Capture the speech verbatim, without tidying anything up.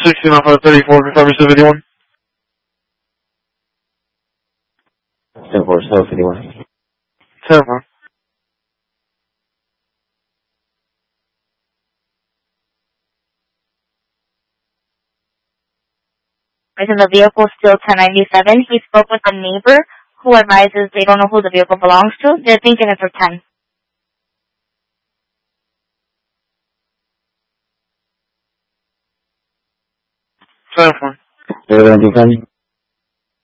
sixteen off of thirty-four, confirm yourself anyone. ten four, self anyone. ten four. Is in the vehicle still ten ninety-seven. He spoke with a neighbor who advises they don't know who the vehicle belongs to. They're thinking it's for ten. ten four. They're going to